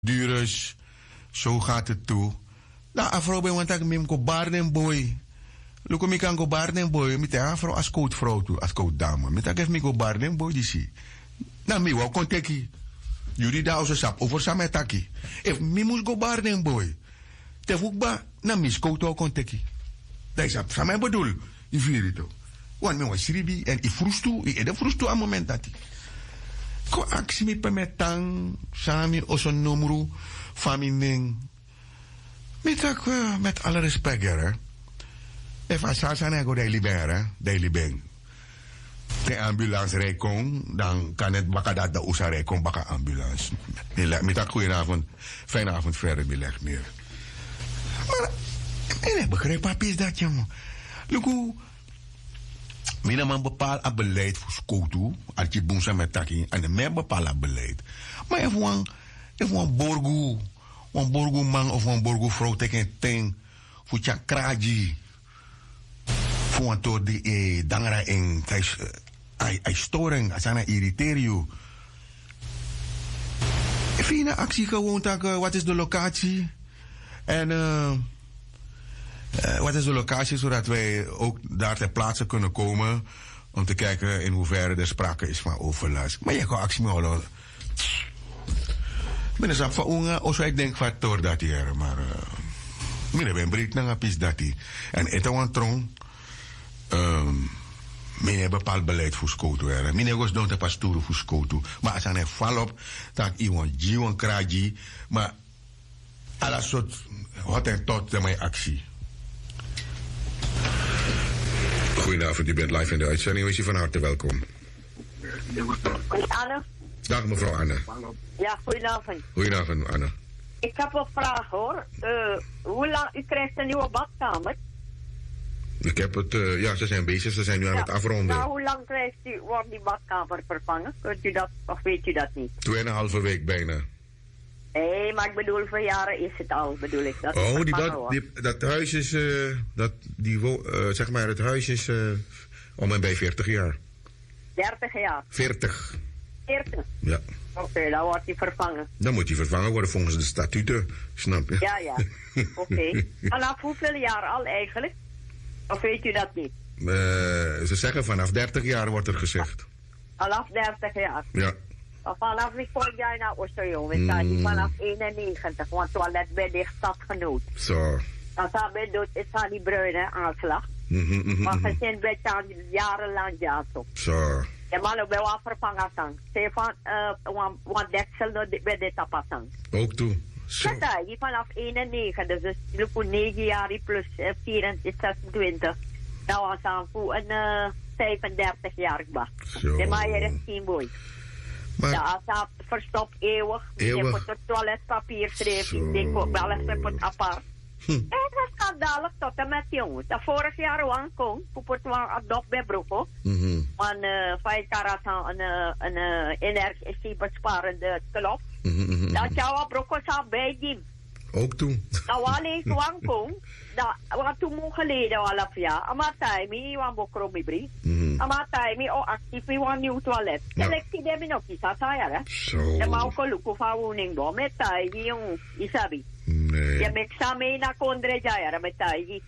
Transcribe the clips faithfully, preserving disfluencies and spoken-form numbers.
Duurus, zo gaat het toe. Nou, afro ben want ik mim ko barden boy. Luko mi kan go barden boy, mi te afro as coat vrouw toe, as coat dame. Mi ta gef mi go barden boy die si. Na mi wou konteki. Juri da oso sap over sametaki. If mi mus go barden boy. Te fukba na mi coat o konteki. Dat is op samen bedoel. Je vier het ook. Want mi was sribi en i frustu, i ede frustu a moment dat i. Ko aksi mi pemetang sami oso numru famining. Mi tak uh, met alle respect hè. If asasa na go daily ben, daily ben. De ambulance rekong, dan kan het baka dat de usa rekong baka ambulance. Mi tak goedenavond, fijne avond verder, mi leg meer. Maar ik begrijp papies dat jongen. Luku, mina man bepaal een beleid voor skotu, als je boemsa met taki, en de men bepaal een beleid. Maar if one, if one borgu, one borgu man of one borgu vrouw teken ting, voor chakraji, voor een toer die eh, dangra in, hij hij storing, als hij irriteer je. Fine actie gewoon, tak, uh, wat is de locatie? En uh, uh, wat is de locatie, zodat wij ook daar ter plaatse kunnen komen om te kijken in hoeverre er sprake is van overlast. Maar je kan actie mee houden. Ik ben van unga, als ik denk van tor dat hier, maar ik uh, ben breed naar een dat hij. En het is een tron. Um, Mijn hebben bepaald beleid voor skoto. Mijn hebben doen te pastoren voor skoto. Maar als hij val op, dat iemand jiwan kraji. Maar alle soort wat en tot mijn actie. Goedenavond, u bent live in de uitzending. Wees u van harte welkom. Hoi Anne. Dag mevrouw Anne. Ja, goedenavond. Goedenavond Anne. Ik heb een vraag hoor. Uh, hoe lang, u krijgt een nieuwe badkamer? Ik heb het, uh, ja, ze zijn bezig, ze zijn nu aan ja. het afronden. Nou, hoe lang krijgt u, wordt die badkamer vervangen? Kunt u dat, of weet u dat niet? Tweeënhalve week bijna. Nee, maar ik bedoel, voor jaren is het al, bedoel ik. Dat oh, die bad, die, dat huis is, uh, dat, die, uh, zeg maar, het huis is uh, om en bij veertig jaar. dertig jaar? veertig. veertig? Ja. Oké, okay, dan wordt hij vervangen. Dan moet hij vervangen worden volgens de statuten, snap je? Ja, ja. Oké. Okay. Vanaf hoeveel jaar al eigenlijk? Of weet u dat niet? Uh, ze zeggen vanaf dertig jaar wordt er gezegd. Vanaf dertig jaar? Ja. Of vanaf wie kom jij naar Oosterjong? Mm. Vanaf eenennegentig, want toilet bij dicht stadgenoot. Zo. Dan zou men doet, is aan die bruine aanslag. Mm-hmm, mm-hmm. Maar gezin werd aan jarenlang ja zo. Zo. Ja, maar ook bij wat vervangen sang. Ze van, uh, wat deksel bij dit tapasang. Ook toe. Ja, die vanaf eenennegentig, dus voor negen jaar plus uh, vierentwintig, zesentwintig. Dat was aan voor een uh, vijfendertig jaar bak. De maier is geen boy. Maar... Ja, als hij verstopt eeuwig. Eeuwig. Je moet het toiletpapier schrijven. Ik denk ook wel eens op het apart. Hm. En het is schandalig tot en met jongens. Dat vorig jaar was kon, voor het was adopt bij Broeko. Mm-hmm. Want vijf karat een, een, een energiebesparende klop. Mm-hmm. Dat jouw Broeko zou bij die. Ook toen. Dat was alleen kwam kon. Dat was toen moe geleden al af jaar. Maar tijd me, want Bokro mi bri. Maar tijd me, oh actief, we want nieuw toilet. Selectie hebben nog iets aan hè? Zo. De mau ko luko fa woning do met tijd die jong isabi. Nee. Je met samen na kondre jaya met tijd.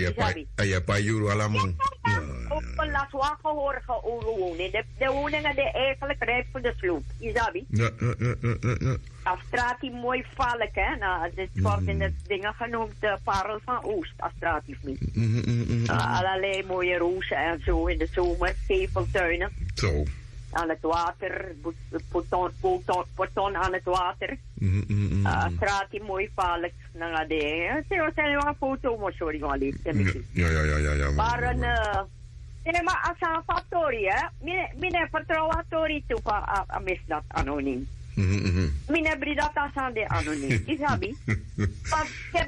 En je pa euro allemaal. Op een las wa gehoor geoorwonen. De de woningen die eigenlijk rijp voor de sloep. Isabi. Ja, ja, ja, ja, ja. Astrati mooi valk, hè? Nou, dit wordt mm. in de dingen genoemd de parel van Oost, Astrati niet. Mm, mm, mm, mm. Uh, allerlei mooie rozen en zo in de zomer, geveltuinen. Zo. Aan het water, poton, poton, poton aan het water. Mm, mm, mm. Uh, Astrati mooi valk. Nou, de, ze zijn wel een foto, maar sorry, maar niet. Ja, ja, ja, ja, ja. Maar een, uh, nee, maar als een factorie, hè? Mine vertrouwen factorie toe van a misdaad anoniem. Mine bridata sande anoniem. Isabi. Want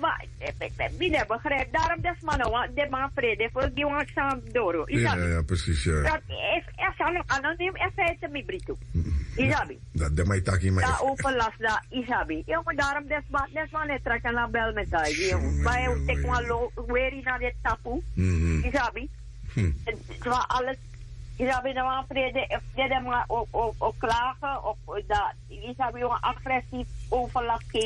mine begrijp. Daarom des mannen, de man vrede voor die want saam doro. Ja, ja, precies, ja. Dat is anoniem en feite mi brito. Isabi. Dat de mij taki mij. Da overlast da Isabi. Jongen, daarom des man, des man het trekken naar bel met hij. Jongen, wij tek maar lo, weri naar dit tapu. Isabi. Terwijl alles Je zou weer een vrede, vrede maar ook klagen of dat. Je zou weer een agressief overlap geven.